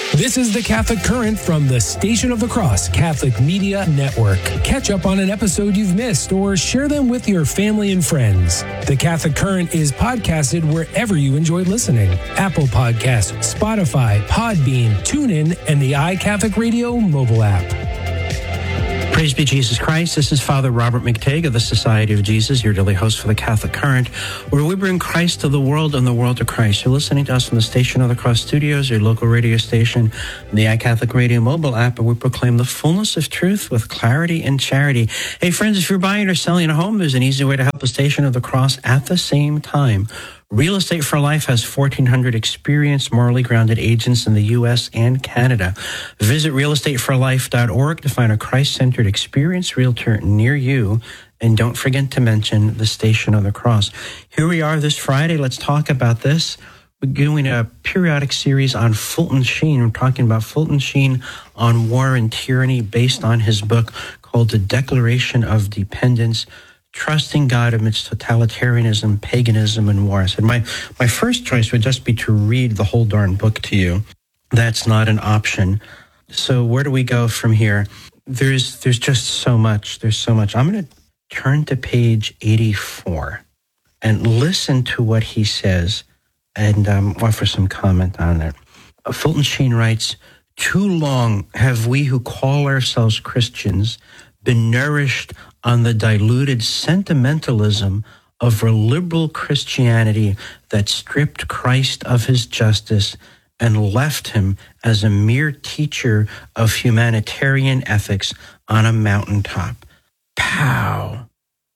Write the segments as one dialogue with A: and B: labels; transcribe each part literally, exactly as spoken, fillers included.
A: This is the Catholic Current from the Station of the Cross Catholic Media Network. Catch up on an episode you've missed or share them with your family and friends. The Catholic Current is podcasted wherever you enjoy listening. Apple Podcasts, Spotify, Podbean, TuneIn, and the iCatholic Radio mobile app.
B: Praise be Jesus Christ. This is Father Robert McTague of the Society of Jesus, your daily host for the Catholic Current, where we bring Christ to the world and the world to Christ. You're listening to us on the Station of the Cross Studios, your local radio station, the iCatholic Radio mobile app, and we proclaim the fullness of truth with clarity and charity. Hey, friends, if you're buying or selling a home, there's an easy way to help the Station of the Cross at the same time. Real Estate for Life has fourteen hundred experienced, morally grounded agents in the U S and Canada. Visit real estate for life dot org to find a Christ-centered, experienced realtor near you. And don't forget to mention the Station of the Cross. Here we are this Friday. Let's talk about this. We're doing a periodic series on Fulton Sheen. We're talking about Fulton Sheen on war and tyranny based on his book called The Declaration of Dependence, Trusting God Amidst Totalitarianism, Paganism, and War. I said, my, my first choice would just be to read the whole darn book to you. That's not an option. So where do we go from here? There's there's just so much. There's so much. I'm going to turn to page eighty-four and listen to what he says and um, offer some comment on it. Uh, Fulton Sheen writes, "Too long have we who call ourselves Christians been nourished on the diluted sentimentalism of a liberal Christianity that stripped Christ of his justice and left him as a mere teacher of humanitarian ethics on a mountaintop." Pow.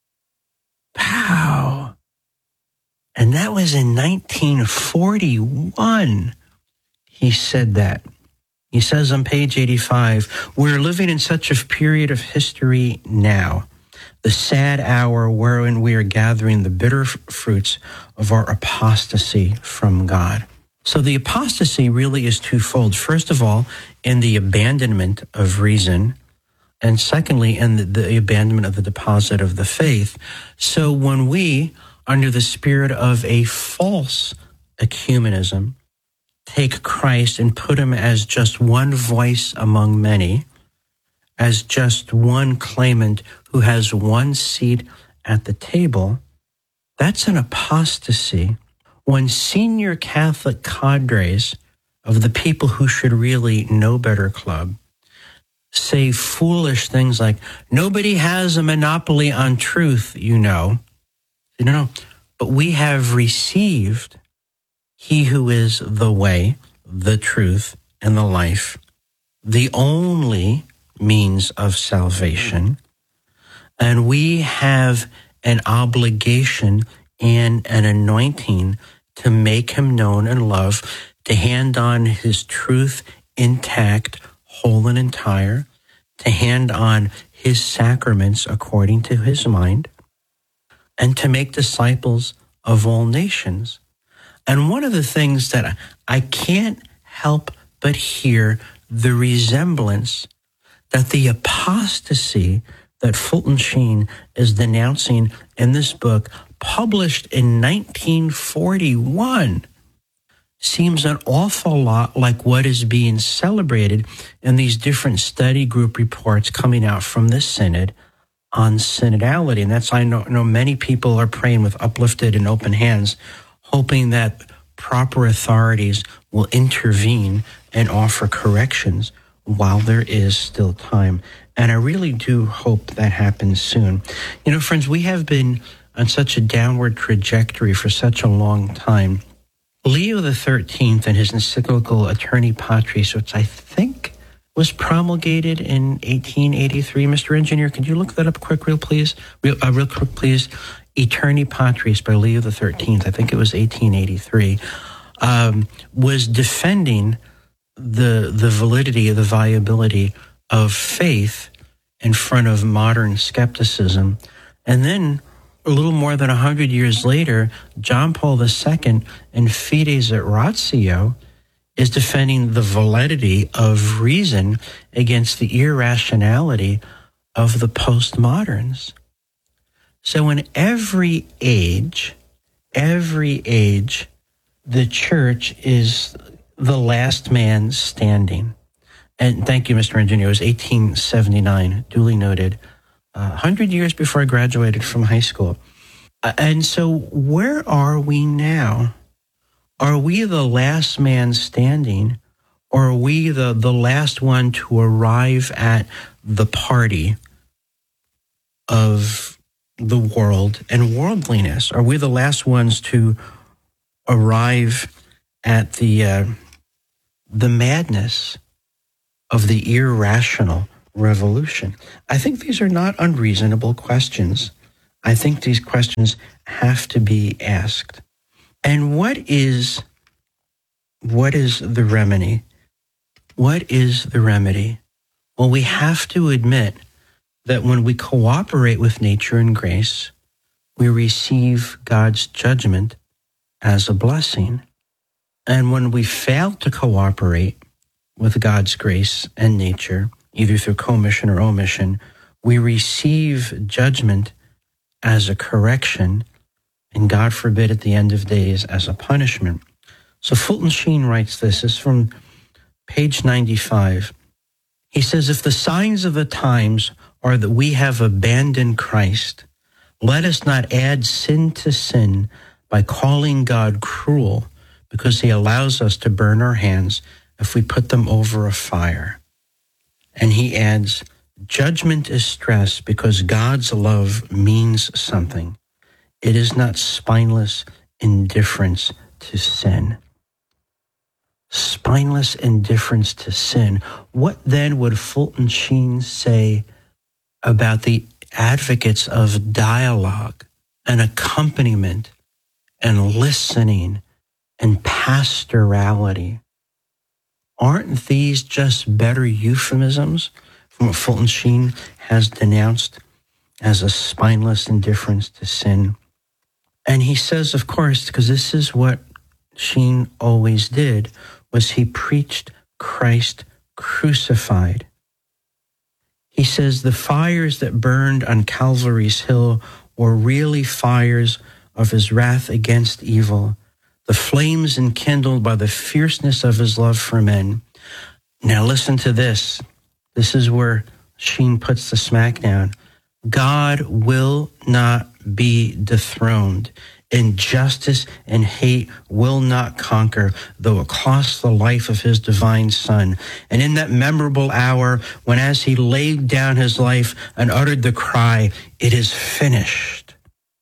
B: Pow. And that was in nineteen forty-one. He said that. He says on page eighty-five, "We're living in such a period of history now, the sad hour wherein we are gathering the bitter f- fruits of our apostasy from God." So the apostasy really is twofold. First of all, in the abandonment of reason, and secondly, in the, the abandonment of the deposit of the faith. So when we, under the spirit of a false ecumenism, take Christ and put him as just one voice among many, as just one claimant who has one seat at the table, that's an apostasy. When senior Catholic cadres of the people who should really know better club say foolish things like, "Nobody has a monopoly on truth, you know." No, no, but we have received He who is the way, the truth, and the life, the only means of salvation. And we have an obligation and an anointing to make him known and loved, to hand on his truth intact, whole and entire, to hand on his sacraments according to his mind, and to make disciples of all nations. And one of the things that I can't help but hear the resemblance that the apostasy that Fulton Sheen is denouncing in this book, published in nineteen forty-one, seems an awful lot like what is being celebrated in these different study group reports coming out from this synod on synodality. And that's, I know, know many people are praying with uplifted and open hands, hoping that proper authorities will intervene and offer corrections while there is still time. And I really do hope that happens soon. You know, friends, we have been on such a downward trajectory for such a long time. Leo the thirteenth and his encyclical Aeterni Patris, which I think was promulgated in eighteen eighty-three. Mister Engineer, could you look that up quick, real please? Real, uh, real quick, please. Aeterni Patris by Leo the thirteenth, I think it was eighteen eighty-three, um, was defending the the validity, the viability of faith in front of modern skepticism. And then a little more than one hundred years later, John Paul the Second in Fides et Ratio is defending the validity of reason against the irrationality of the postmoderns. So in every age, every age, the church is the last man standing. And thank you, Mister Engineer. It was eighteen seventy-nine, duly noted, uh, one hundred years before I graduated from high school. Uh, and so where are we now? Are we the last man standing, or are we the, the last one to arrive at the party of the world and worldliness? Are we the last ones to arrive at the uh, the madness of the irrational revolution? I think these are not unreasonable questions. I think these questions have to be asked. And what is what is the remedy? What is the remedy? Well, we have to admit that when we cooperate with nature and grace, we receive God's judgment as a blessing. And when we fail to cooperate with God's grace and nature, either through commission or omission, we receive judgment as a correction, and God forbid at the end of days as a punishment. So Fulton Sheen writes this. This is from page ninety-five. He says, if the signs of the times are that we have abandoned Christ, let us not add sin to sin by calling God cruel, because he allows us to burn our hands if we put them over a fire. And he adds, judgment is stress because God's love means something. It is not spineless indifference to sin. Spineless indifference to sin. What then would Fulton Sheen say about the advocates of dialogue and accompaniment and listening and pastorality? Aren't these just better euphemisms from what Fulton Sheen has denounced as a spineless indifference to sin? And he says, of course, because this is what Sheen always did, was he preached Christ crucified. He says the fires that burned on Calvary's hill were really fires of his wrath against evil, the flames enkindled by the fierceness of his love for men. Now listen to this. This is where Sheen puts the smack down. God will not be dethroned. Injustice and hate will not conquer, though it costs the life of his divine Son. And in that memorable hour, when as he laid down his life and uttered the cry, it is finished,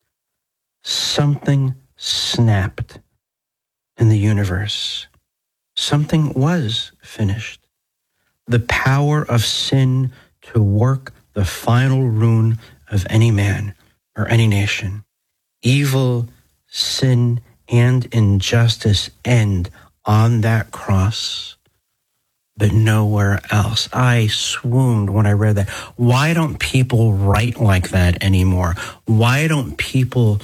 B: something snapped in the universe. Something was finished. The power of sin to work the final ruin of any man or any nation. Evil, sin, and injustice end on that cross, but nowhere else. I swooned when I read that. Why don't people write like that anymore? Why don't people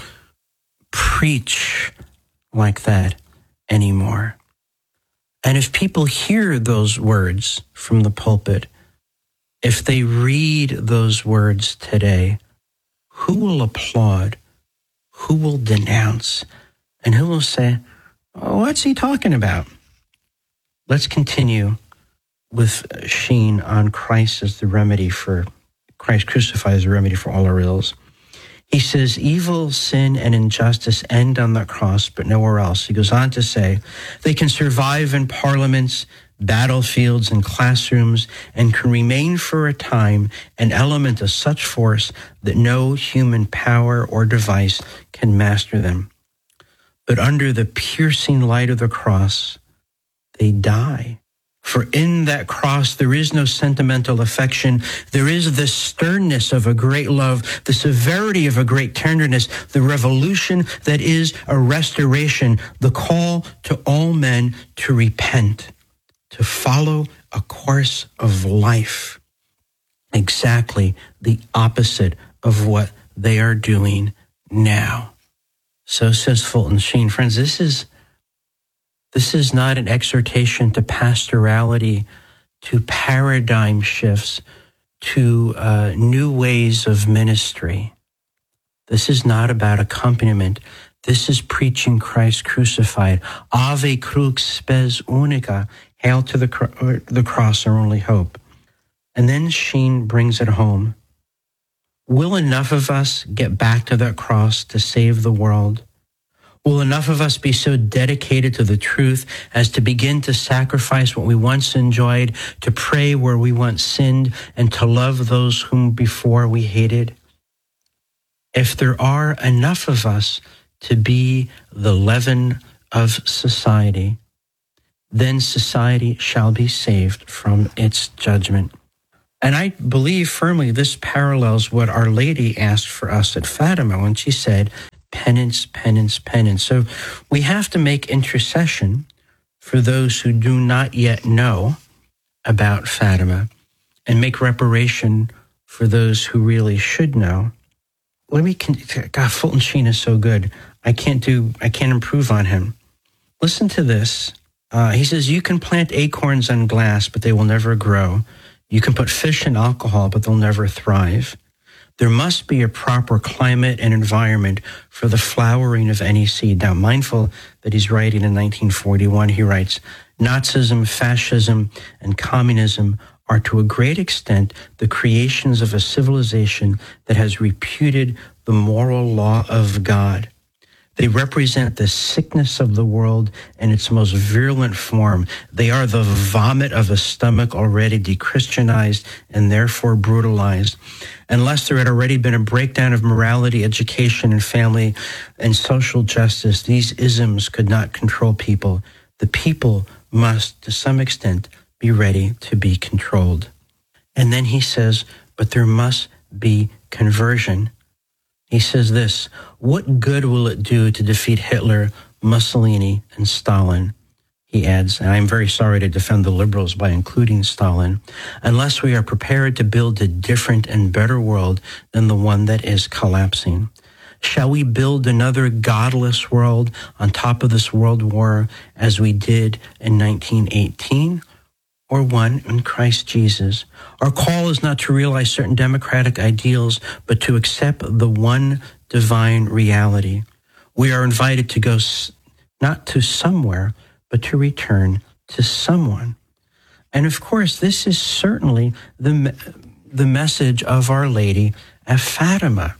B: preach like that anymore? And if people hear those words from the pulpit, if they read those words today, who will applaud? Who will denounce? And who will say, oh, what's he talking about? Let's continue with Sheen on Christ as the remedy for, Christ crucified as the remedy for all our ills. He says, evil, sin, and injustice end on the cross, but nowhere else. He goes on to say, they can survive in parliaments, battlefields, and classrooms, and can remain for a time an element of such force that no human power or device can master them. But under the piercing light of the cross, they die. For in that cross, there is no sentimental affection. There is the sternness of a great love, the severity of a great tenderness, the revolution that is a restoration, the call to all men to repent, to follow a course of life, exactly the opposite of what they are doing now. So says Fulton Sheen. Friends, this is This is not an exhortation to pastorality, to paradigm shifts, to uh, new ways of ministry. This is not about accompaniment. This is preaching Christ crucified. Ave crux spes unica. Hail to the, cr- the cross, our only hope. And then Sheen brings it home. Will enough of us get back to that cross to save the world? Will enough of us be so dedicated to the truth as to begin to sacrifice what we once enjoyed, to pray where we once sinned, and to love those whom before we hated? If there are enough of us to be the leaven of society, then society shall be saved from its judgment. And I believe firmly this parallels what Our Lady asked for us at Fatima when she said, penance, penance, penance. So we have to make intercession for those who do not yet know about Fatima and make reparation for those who really should know. Let me, God, Fulton Sheen is so good. I can't do, I can't improve on him. Listen to this. Uh, he says, you can plant acorns on glass, but they will never grow. You can put fish in alcohol, but they'll never thrive. There must be a proper climate and environment for the flowering of any seed. Now, mindful that he's writing in nineteen forty-one, he writes, Nazism, fascism, and communism are to a great extent the creations of a civilization that has repudiated the moral law of God. They represent the sickness of the world in its most virulent form. They are the vomit of a stomach already de-Christianized and therefore brutalized. Unless there had already been a breakdown of morality, education, and family and social justice, these isms could not control people. The people must, to some extent, be ready to be controlled. And then he says, but there must be conversion. He says this, what good will it do to defeat Hitler, Mussolini, and Stalin? He adds, and I'm very sorry to defend the liberals by including Stalin, unless we are prepared to build a different and better world than the one that is collapsing. Shall we build another godless world on top of this world war as we did in nineteen eighteen? Or one in Christ Jesus? Our call is not to realize certain democratic ideals, but to accept the one divine reality. We are invited to go not to somewhere, but to return to someone. And of course, this is certainly the, the message of Our Lady at Fatima.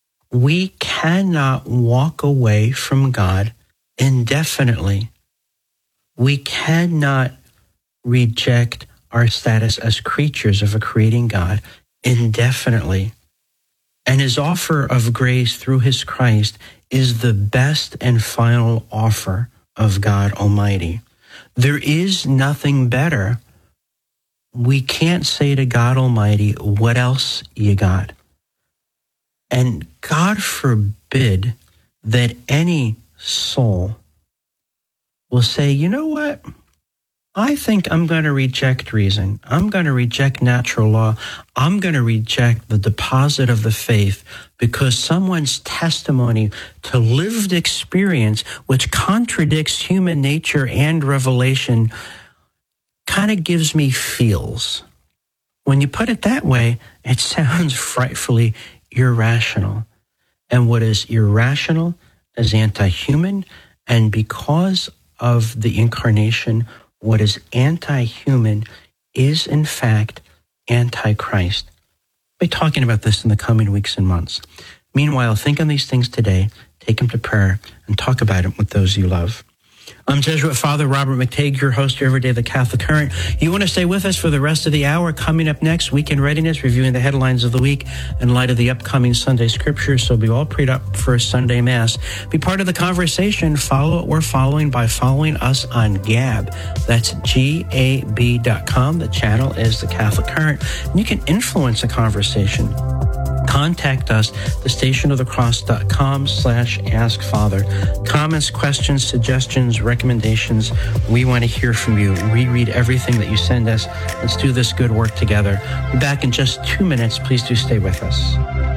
B: We cannot walk away from God indefinitely. We cannot reject our status as creatures of a creating God indefinitely. And his offer of grace through his Christ is the best and final offer of God Almighty. There is nothing better. We can't say to God Almighty, what else you got? And God forbid that any soul will say, you know what? I think I'm going to reject reason. I'm going to reject natural law. I'm going to reject the deposit of the faith because someone's testimony to lived experience, which contradicts human nature and revelation, kind of gives me feels. When you put it that way, it sounds frightfully irrational. And what is irrational is anti-human. And because of the incarnation, what is anti-human is, in fact, anti-Christ. We'll be talking about this in the coming weeks and months. Meanwhile, think on these things today, take them to prayer, and talk about them with those you love. I'm Jesuit Father Robert McTague, your host every day, The Catholic Current. You want to stay with us for the rest of the hour. Coming up next, Weekend Readiness, reviewing the headlines of the week in light of the upcoming Sunday Scriptures. So be all prayed up for a Sunday Mass. Be part of the conversation. Follow what we're following by following us on Gab. That's G A B dot com. The channel is The Catholic Current. And you can influence the conversation. Contact us, thestationofthecross.com slash ask Father. Comments, questions, suggestions, recommendations. We want to hear from you. Reread everything that you send us. Let's do this good work together. We're back in just two minutes. Please do stay with us.